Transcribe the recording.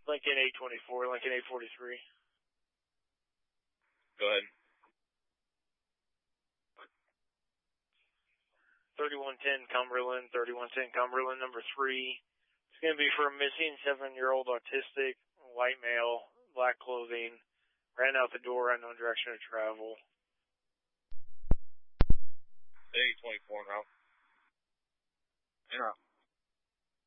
Lincoln 824, Lincoln 843. Go ahead. 3110 Cumberland, 3110 Cumberland, number 3. It's going to be for a missing 7-year-old autistic, white male, black clothing, ran out the door, unknown direction of travel. 824 now. Yeah.